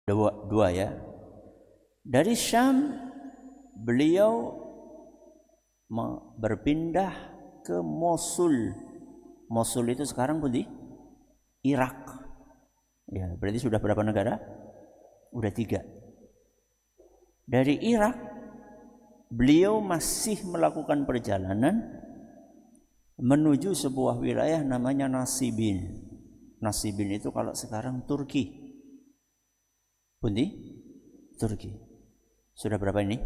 dua ya. Dari Syam beliau berpindah ke Mosul. Mosul itu sekarang di Irak. Ya, berarti sudah berapa negara? Udah 3. Dari Irak beliau masih melakukan perjalanan menuju sebuah wilayah namanya Nasibin. Nasibin itu kalau sekarang Turki. Pundi? Turki. Sudah berapa ini?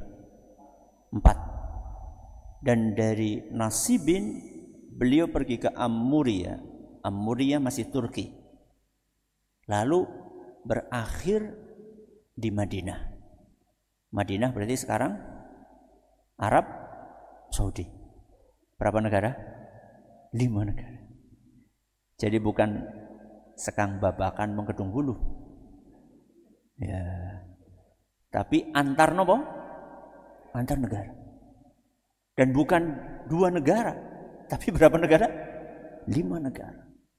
4. Dan dari Nasibin beliau pergi ke Ammuria. Ammuria masih Turki. Lalu berakhir di Madinah. Madinah berarti sekarang Arab Saudi. Berapa negara? 5 negara. Jadi bukan sekang babakan mengkedung hulu. Ya. Tapi antar nopo? Antar negara. Dan bukan 2 negara, tapi berapa negara? 5 negara.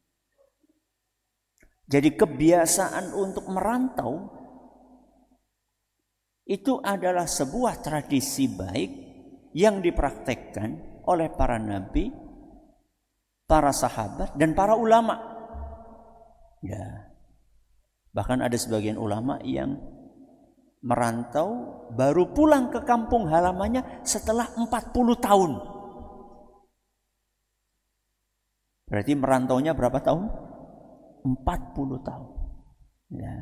Jadi kebiasaan untuk merantau itu adalah sebuah tradisi baik yang dipraktekkan oleh para nabi, para sahabat, dan para ulama. Ya. Bahkan ada sebagian ulama yang merantau baru pulang ke kampung halamannya setelah 40 tahun. Berarti merantaunya berapa tahun? 40 tahun. Ya.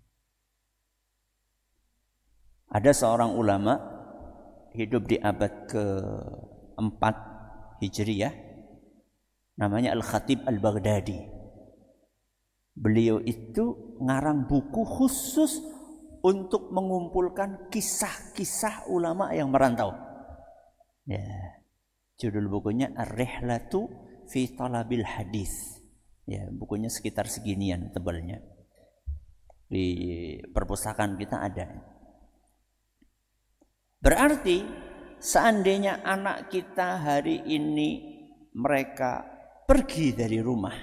Ada seorang ulama hidup di abad ke-4 Hijriyah, namanya Al-Khatib Al-Baghdadi. Beliau itu ngarang buku khusus untuk mengumpulkan kisah-kisah ulama yang merantau. Ya. Judul bukunya Ar-Rihlatu fi Talabil Hadis. Ya, bukunya sekitar seginian tebalnya. Di perpustakaan kita ada. Berarti seandainya anak kita hari ini mereka pergi dari rumah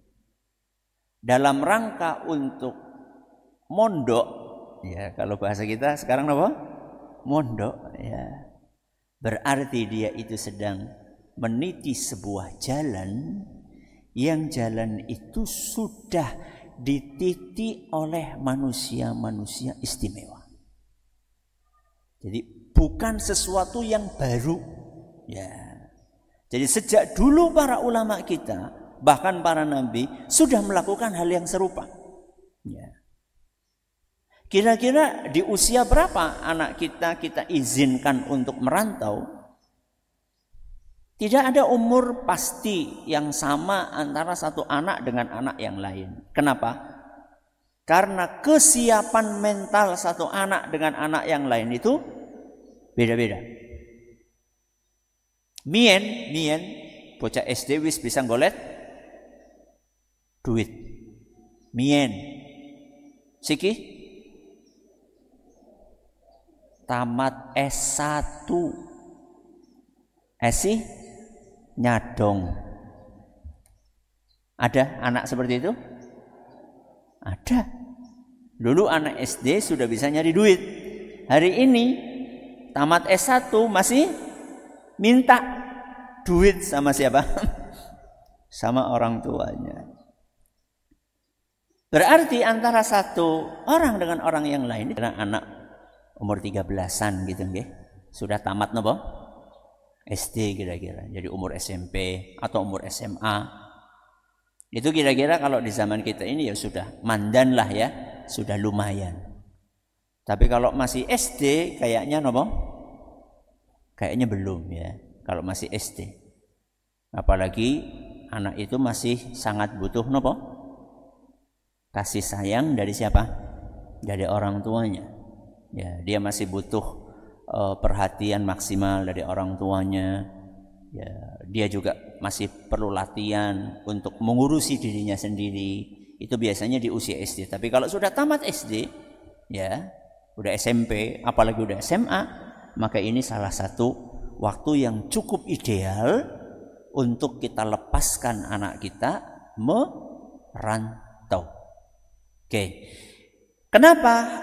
dalam rangka untuk mondok, ya kalau bahasa kita sekarang apa? Mondok, ya. Berarti dia itu sedang meniti sebuah jalan yang jalan itu sudah dititi oleh manusia-manusia istimewa. Jadi bukan sesuatu yang baru, ya. Jadi sejak dulu para ulama kita, bahkan para nabi sudah melakukan hal yang serupa. Ya. Kira-kira di usia berapa anak kita izinkan untuk merantau? Tidak ada umur pasti yang sama antara satu anak dengan anak yang lain. Kenapa? Karena kesiapan mental satu anak dengan anak yang lain itu beda-beda. Mien, bocah SD wis bisa ngolet duit. Mien. Siki tamat S1. Esi nyadong. Ada anak seperti itu? Ada. Dulu anak SD sudah bisa nyari duit. Hari ini tamat S1 masih minta duit sama siapa? Sama orang tuanya. Berarti antara satu orang dengan orang yang lain, karena anak umur 13-an gitu nggih, sudah tamat napa? SD kira-kira. Jadi umur SMP atau umur SMA. Itu kira-kira kalau di zaman kita ini ya sudah mandan lah ya, sudah lumayan. Tapi kalau masih SD kayaknya napa? Kayaknya belum ya. Kalau masih SD. Apalagi anak itu masih sangat butuh napa? Kasih sayang dari siapa? Dari orang tuanya. Ya, dia masih butuh perhatian maksimal dari orang tuanya. Ya, dia juga masih perlu latihan untuk mengurusi dirinya sendiri. Itu biasanya di usia SD. Tapi kalau sudah tamat SD, ya, udah SMP, apalagi udah SMA, maka ini salah satu waktu yang cukup ideal untuk kita lepaskan anak kita merantau. Oke. Kenapa?